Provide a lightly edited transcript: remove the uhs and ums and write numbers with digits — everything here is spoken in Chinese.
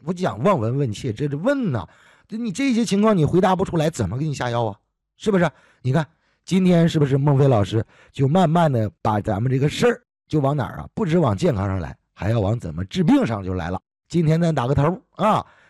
不讲望闻问切，这是问呐。你这些情况你回答不出来，怎么给你下药啊？是不是？你看今天是不是孟非老师就慢慢的把咱们这个事儿就往哪儿啊？不止往健康上来，还要往怎么治病上就来了。今天咱打个头啊，